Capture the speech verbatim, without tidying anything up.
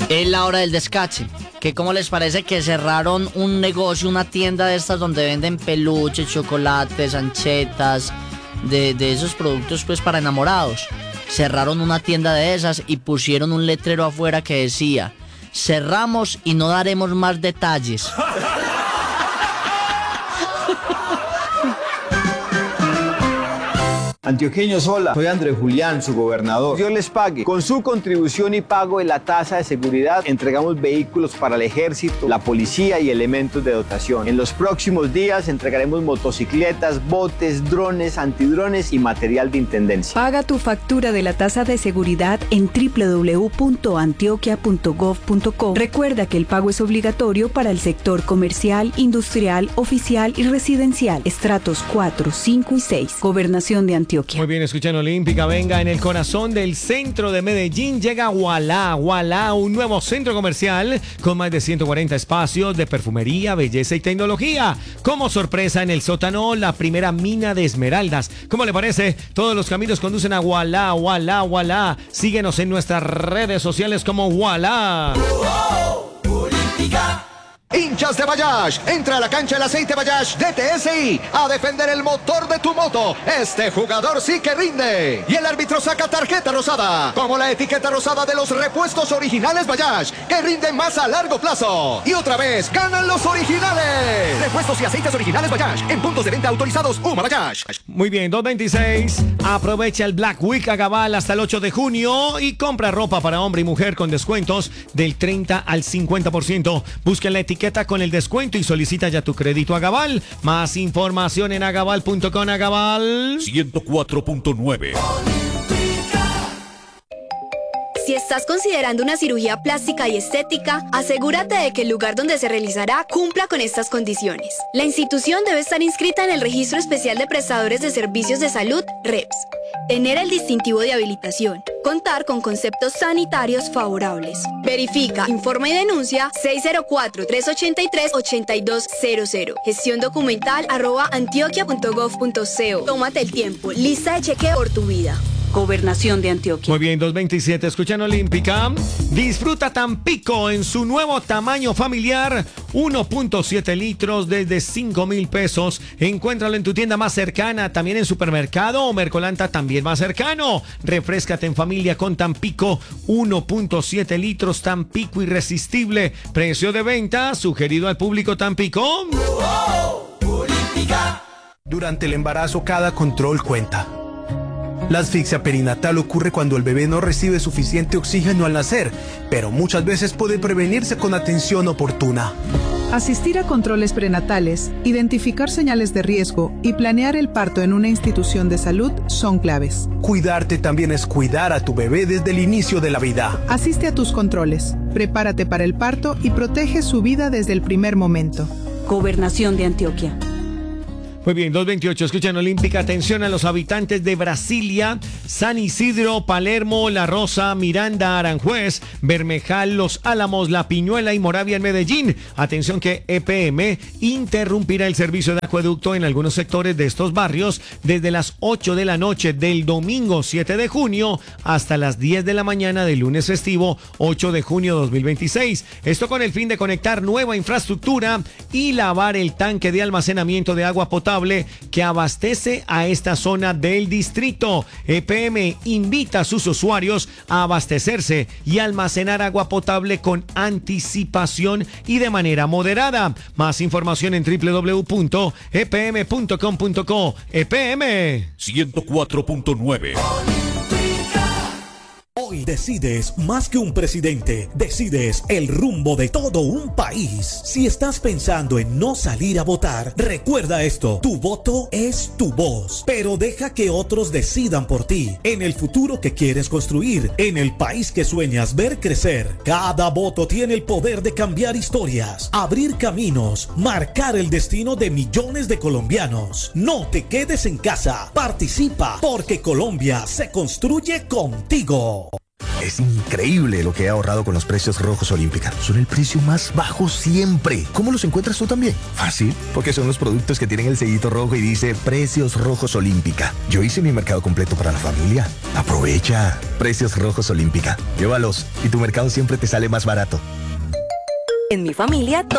Es la hora del descache. ¿Qué cómo les parece que cerraron un negocio, una tienda de estas donde venden peluches, chocolates, anchetas, de, de esos productos pues para enamorados? Cerraron una tienda de esas y pusieron un letrero afuera que decía: cerramos y no daremos más detalles. Antioqueños, hola, soy Andrés Julián, su gobernador. Dios les pague. Con su contribución y pago de la tasa de seguridad, entregamos vehículos para el ejército, la policía y elementos de dotación. En los próximos días entregaremos motocicletas, botes, drones, antidrones y material de intendencia. Paga tu factura de la tasa de seguridad en doble u doble u doble u punto antioquia punto gov punto co. Recuerda que el pago es obligatorio para el sector comercial, industrial, oficial y residencial. Estratos cuatro, cinco y seis. Gobernación de Antioquia. Muy bien, escuchan Olímpica. Venga, en el corazón del centro de Medellín llega Ualá, Ualá, un nuevo centro comercial con más de ciento cuarenta espacios de perfumería, belleza y tecnología. Como sorpresa, en el sótano, la primera mina de esmeraldas. ¿Cómo le parece? Todos los caminos conducen a Ualá, Ualá, Ualá. Síguenos en nuestras redes sociales como Ualá. Oh, oh, Olímpica. Hinchas de Bayash, entra a la cancha el aceite Bayash de T S I a defender el motor de tu moto. Este jugador sí que rinde. Y el árbitro saca tarjeta rosada, como la etiqueta rosada de los repuestos originales Bayash, que rinden más a largo plazo. Y otra vez, ganan los originales. Repuestos y aceites originales Bayash, en puntos de venta autorizados Uma Bayash. Muy bien, dos veintiséis. Aprovecha el Black Week a Gabal hasta el ocho de junio y compra ropa para hombre y mujer con descuentos del treinta al cincuenta por ciento. Busca la etiqueta con el descuento y solicita ya tu crédito a Gabal. Más información en agabal punto com. Agabal ciento cuatro punto nueve. Si estás considerando una cirugía plástica y estética, asegúrate de que el lugar donde se realizará cumpla con estas condiciones. La institución debe estar inscrita en el Registro Especial de Prestadores de Servicios de Salud, REPS. Tener el distintivo de habilitación. Contar con conceptos sanitarios favorables. Verifica, informa y denuncia seis cero cuatro, tres ocho tres, ocho dos cero cero. Gestión documental arroba antioquia punto gov punto co. Tómate el tiempo. Lista de chequeo por tu vida. Gobernación de Antioquia. Muy bien, dos veintisiete, escuchan Olímpica. Disfruta Tampico en su nuevo tamaño familiar, uno punto siete litros desde cinco mil pesos. Encuéntralo en tu tienda más cercana, también en supermercado o Mercolanta también más cercano. Refréscate en familia con Tampico, uno punto siete litros, Tampico irresistible. Precio de venta sugerido al público Tampico. Oh, Olímpica. Durante el embarazo cada control cuenta. La asfixia perinatal ocurre cuando el bebé no recibe suficiente oxígeno al nacer, pero muchas veces puede prevenirse con atención oportuna. Asistir a controles prenatales, identificar señales de riesgo y planear el parto en una institución de salud son claves. Cuidarte también es cuidar a tu bebé desde el inicio de la vida. Asiste a tus controles, prepárate para el parto y protege su vida desde el primer momento. Gobernación de Antioquia. Muy bien, dos veintiocho, escuchan Olímpica. Atención a los habitantes de Brasilia, San Isidro, Palermo, La Rosa, Miranda, Aranjuez, Bermejal, Los Álamos, La Piñuela y Moravia en Medellín. Atención que E P M interrumpirá el servicio de acueducto en algunos sectores de estos barrios desde las ocho de la noche del domingo siete de junio hasta las diez de la mañana del lunes festivo ocho de junio dos mil veintiséis. Esto con el fin de conectar nueva infraestructura y lavar el tanque de almacenamiento de agua potable que abastece a esta zona del distrito. E P M invita a sus usuarios a abastecerse y almacenar agua potable con anticipación y de manera moderada. Más información en doble u doble u doble u punto e p m punto com punto co. E P M ciento cuatro punto nueve. Hoy decides más que un presidente, decides el rumbo de todo un país. Si estás pensando en no salir a votar, recuerda esto, tu voto es tu voz, pero deja que otros decidan por ti, en el futuro que quieres construir, en el país que sueñas ver crecer. Cada voto tiene el poder de cambiar historias, abrir caminos, marcar el destino de millones de colombianos. No te quedes en casa, participa, porque Colombia se construye contigo. Es increíble lo que he ahorrado con los precios rojos Olímpica. Son el precio más bajo siempre. ¿Cómo los encuentras tú también? Fácil, porque son los productos que tienen el sellito rojo y dice Precios Rojos Olímpica. Yo hice mi mercado completo para la familia. Aprovecha. Precios Rojos Olímpica. Llévalos y tu mercado siempre te sale más barato. En mi familia